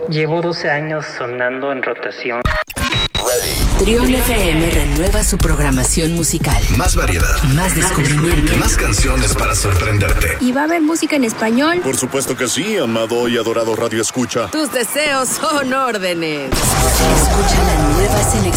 Llevo 12 años sonando en rotación. Trión FM renueva su programación musical. Más variedad. Más descubrimiento. Más canciones para sorprenderte. ¿Y va a haber música en español? Por supuesto que sí, amado y adorado Radio Escucha. Tus deseos son órdenes. Escucha la nueva selección